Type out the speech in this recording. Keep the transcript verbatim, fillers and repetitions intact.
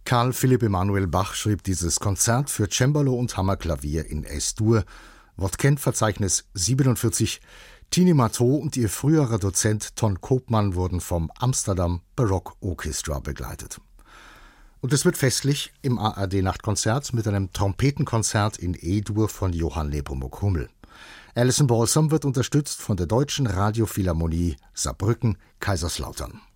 Carl Philipp Emanuel Bach schrieb dieses Konzert für Cembalo und Hammerklavier in Es-Dur. Wortkennt-Verzeichnis siebenundvierzig. Tini Matteau und ihr früherer Dozent Ton Koopman wurden vom Amsterdam Baroque Orchestra begleitet. Und es wird festlich im A R D-Nachtkonzert mit einem Trompetenkonzert in E-Dur von Johann Nepomuk Hummel. Alison Balsam wird unterstützt von der Deutschen Radiophilharmonie Saarbrücken-Kaiserslautern.